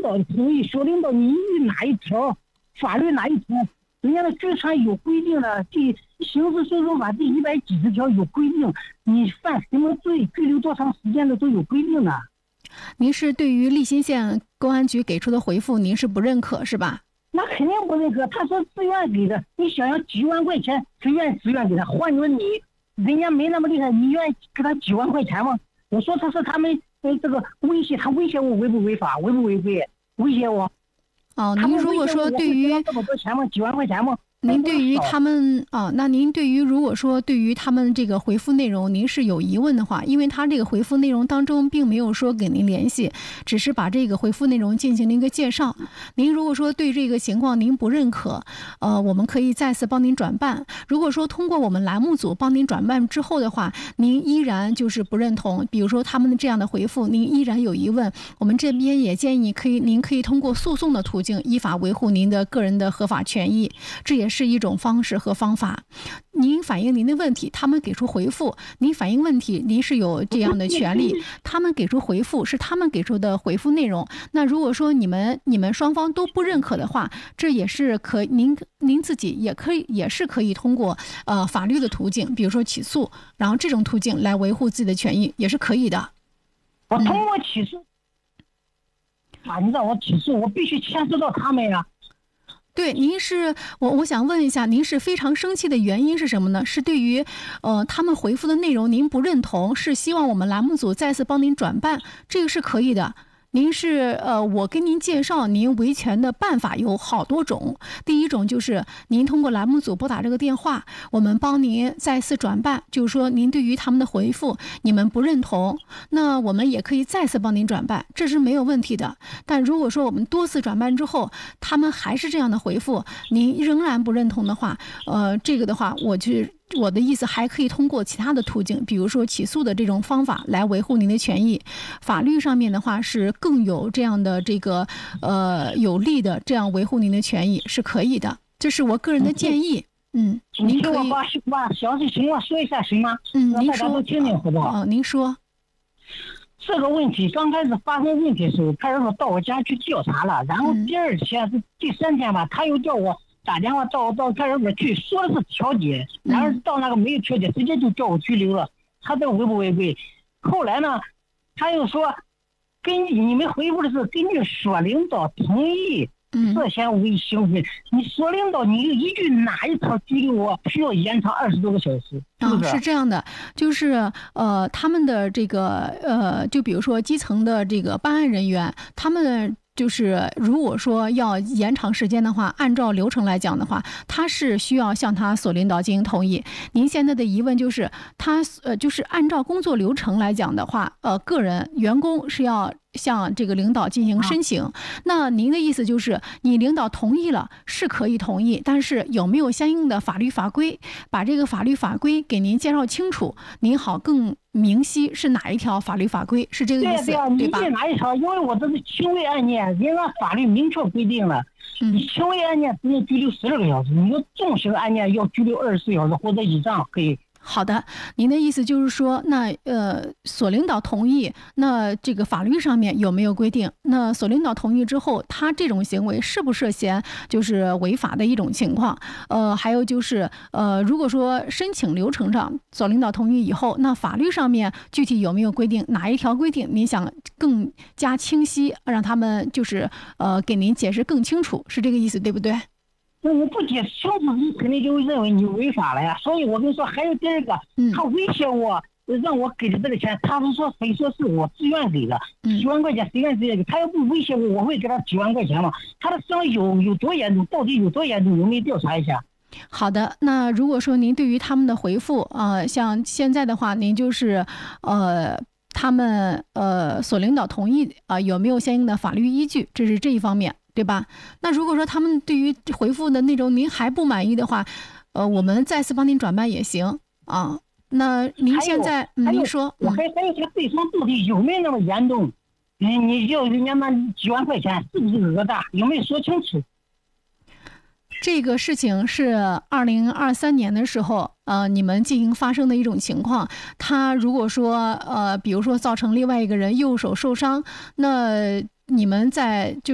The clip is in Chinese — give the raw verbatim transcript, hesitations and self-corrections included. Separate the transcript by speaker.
Speaker 1: 导的同意，说领导你依据哪一条法律哪一条，人家的剧场有规定的，第刑事诉讼法第一百几十条有规定，你犯什么罪，拘留多长时间的都有规定的。
Speaker 2: 您是对于利辛县公安局给出的回复，您是不认可是吧？
Speaker 1: 那肯定不认可，他说自愿给的，你想要几万块钱，谁愿意自愿给他？换做你，人家没那么厉害，你愿意给他几万块钱吗？我说他是他们呃这个威胁，他威胁我违不违法，违不违规？威胁我。
Speaker 2: 哦，您如果说对于
Speaker 1: 这么多钱吗？几万块钱吗？
Speaker 2: 您对于他们啊，那您对于如果说对于他们这个回复内容，您是有疑问的话，因为他这个回复内容当中并没有说给您联系，只是把这个回复内容进行了一个介绍。您如果说对这个情况您不认可，呃，我们可以再次帮您转办。如果说通过我们栏目组帮您转办之后的话，您依然就是不认同，比如说他们的这样的回复，您依然有疑问，我们这边也建议可以，您可以通过诉讼的途径依法维护您的个人的合法权益，这也是是一种方式和方法。您反映您的问题，他们给出回复，您反映问题，您是有这样的权利。他们给出回复是他们给出的回复内容。那如果说你们你们双方都不认可的话，这也是可您您自己也可以也是可以通过呃法律的途径，比如说起诉，然后这种途径来维护自己的权益也是可以的。
Speaker 1: 我通过起诉，嗯、啊，你让我起诉，我必须牵涉到他们呀。
Speaker 2: 对，您是我我想问一下，您是非常生气的原因是什么呢？是对于呃他们回复的内容您不认同，是希望我们栏目组再次帮您转办，这个是可以的。您是呃，我跟您介绍您维权的办法有好多种。第一种就是您通过栏目组拨打这个电话，我们帮您再次转办，就是说您对于他们的回复你们不认同，那我们也可以再次帮您转办，这是没有问题的。但如果说我们多次转办之后，他们还是这样的回复，您仍然不认同的话，呃，这个的话，我就。我的意思还可以通过其他的途径，比如说起诉的这种方法来维护您的权益。法律上面的话是更有这样的这个呃有利的这样维护您的权益是可以的，这是我个人的建议。嗯，您可以
Speaker 1: 把把详细情况说一下行吗？
Speaker 2: 嗯，您说。
Speaker 1: 都听听好不好？
Speaker 2: 哦，您说。
Speaker 1: 这个问题刚开始发生问题的时候，派出所到我家去调查了，然后第二天、嗯、第三天吧，他又叫我。打电话到到派出所去，说的是调解，然后到那个没有调解，直接就叫我拘留了。他这违不违规？后来呢，他又说，根据你们回复的是根据所领导同意涉嫌违行为，你所领导你依据哪一条拘留我需要延长二十多个小时？是不是？
Speaker 2: 哦，是这样的，就是呃，他们的这个呃，就比如说基层的这个办案人员，他们。就是如果说要延长时间的话，按照流程来讲的话，他是需要向他所领导进行同意。您现在的疑问就是，他呃，就是按照工作流程来讲的话，呃，个人员工是要向这个领导进行申请。啊、那您的意思就是，你领导同意了是可以同意，但是有没有相应的法律法规，把这个法律法规给您介绍清楚，您好更。明晰是哪一条法律法规，是这个意思，
Speaker 1: 对, 对, 对吧？你哪一条？因为我这是轻微案件，人家法律明确规定了，嗯、你轻微案件只能拘留十二个小时，你说重型案件要拘留二十四小时或者以上可以。
Speaker 2: 好的，您的意思就是说，那呃，所领导同意，那这个法律上面有没有规定？那所领导同意之后，他这种行为是不涉嫌就是违法的一种情况？呃，还有就是呃，如果说申请流程上所领导同意以后，那法律上面具体有没有规定？哪一条规定您想更加清晰，让他们就是呃给您解释更清楚，是这个意思对不对？
Speaker 1: 那我不解释清楚，你肯定就会认为你违法了呀。所以我跟你说，还有第二个，
Speaker 2: 嗯、
Speaker 1: 他威胁我，让我给的这个钱，他是说非说是我自愿给的，
Speaker 2: 嗯、
Speaker 1: 几万块钱谁愿自愿给？他要不威胁我，我会给他几万块钱吗？他的伤有有多严重？到底有多严重？有没有调查一下？
Speaker 2: 好的，那如果说您对于他们的回复，呃，像现在的话，您就是呃。他们呃所领导同意啊、呃，有没有相应的法律依据？这是这一方面，对吧？那如果说他们对于回复的内容您还不满意的话，呃，我们再次帮您转办也行啊。那您现在，嗯、您说，
Speaker 1: 我还还有他对方到底有没有那么严重？你你要人家那几万块钱是不是讹诈？有没有说清楚？
Speaker 2: 这个事情是二零二三年的时候，呃，你们进行发生的一种情况。他如果说，呃，比如说造成另外一个人右手受伤，那你们在就。